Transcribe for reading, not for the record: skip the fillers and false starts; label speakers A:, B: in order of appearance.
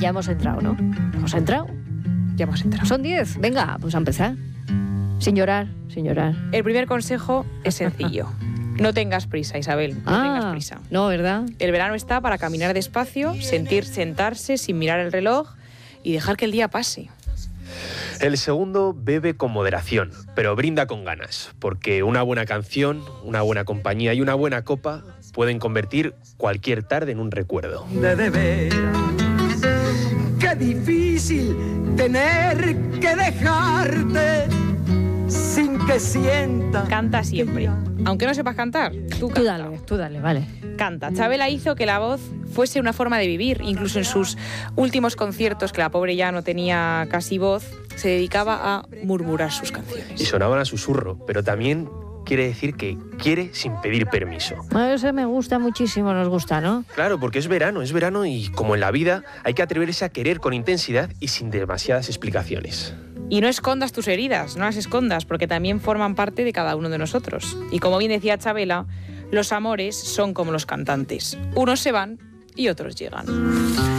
A: ya hemos entrado, ¿no? ¿Hemos entrado?
B: Ya hemos entrado.
A: Son 10. Venga, pues a empezar. Sin llorar, sin llorar.
B: El primer consejo es sencillo. No tengas prisa, Isabel, no tengas prisa.
A: No, ¿verdad?
B: El verano está para caminar despacio, sentarse sin mirar el reloj y dejar que el día pase.
C: El segundo, bebe con moderación, pero brinda con ganas, porque una buena canción, una buena compañía y una buena copa pueden convertir cualquier tarde en un recuerdo.
D: De veras, qué difícil tener que dejarte sin que sienta.
B: Canta siempre. Aunque no sepas cantar, tú canta.
A: Tú dale, vale.
B: Canta. Chabela hizo que la voz fuese una forma de vivir. Incluso en sus últimos conciertos, que la pobre ya no tenía casi voz, se dedicaba a murmurar sus canciones.
C: Y sonaban a susurro, pero también quiere decir que quiere sin pedir permiso.
A: Bueno, eso me gusta muchísimo, nos gusta, ¿no?
C: Claro, porque es verano y como en la vida hay que atreverse a querer con intensidad y sin demasiadas explicaciones.
B: Y no escondas tus heridas, no las escondas, porque también forman parte de cada uno de nosotros. Y como bien decía Chabela, los amores son como los cantantes. Unos se van y otros llegan.